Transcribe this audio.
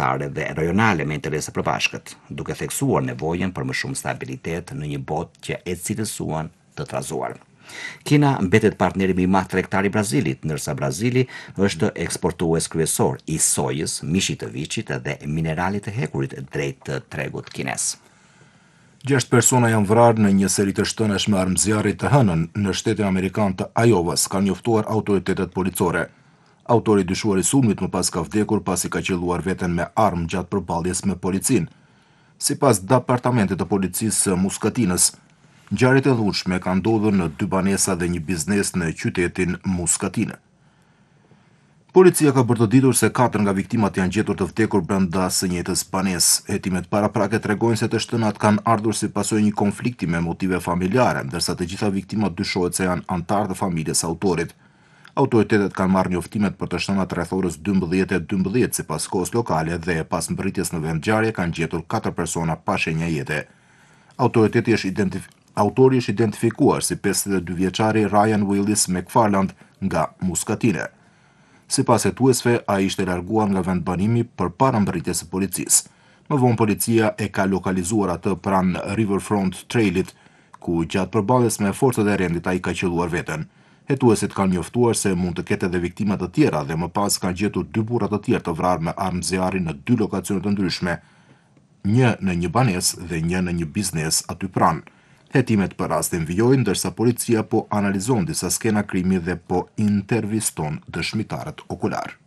kombëtare dhe rajonale me interese përbashkët, duke theksuar nevojën për më shumë stabilitet në një botë që e cilësuan të trazuar. Kina mbetet partneri më i madh tregtar i Brazilit, ndërsa Brazili është eksportues kryesor i sojës, mishit të viçit dhe mineralit të hekurit drejt të tregut kines. 6 persona janë vrarë në një seri të shtënesh me armë zjarri të hënën në shtetin amerikan të Iovas, kanë njoftuar autoritetet policore. Autori dyshuar i sulmit më pas ka vdekur pasi ka qelluar veten me armë gjatë përballjes me policin. Sipas departamentit të policisë së Muskatinës, ngjarjet e dhunshme kanë ndodhur në 2 banesa dhe një biznes në qytetin Muskatinë. Policia ka bërtoditur se 4 nga viktimat janë gjetur të vdekur brenda së njëjtës banesë. Hetimet paraprake tregojnë se të shtënat kanë ardhur si pasojë një konflikti me motive familjare, ndërsa të gjitha viktimat dyshohet se janë antarë të familjes së autorit. Autoritetet kanë marrë njoftimet për të shtënat rreth orës 12:12 sipas kohës lokale dhe pas mbërritjes në vend ngjarje kanë gjetur 4 persona pa shenja jete. Autori është identifikuar si 52 vjeçari Ryan Willis McFarland nga Muskatine. Sipas hetuesve, ai ishte larguar nga vendbanimi përpara mbërritjes së policisë. Më vonë policia e ka lokalizuar atë pranë Riverfront Trailit, ku gjatë përballjes me forcat e rendit ai ka qelluar veten. Hetuesit kanë njoftuar se mund të ketë edhe viktima të tjera dhe më pas kanë gjetur 2 burra të tjerë të vrarë me armë zjarri në 2 lokacione të ndryshme, një në një banesë dhe një në një biznes aty pranë. Hetimet për rastin vijojnë, ndërsa policia po analizon disa skena krimi dhe po interviston dëshmitarët okular.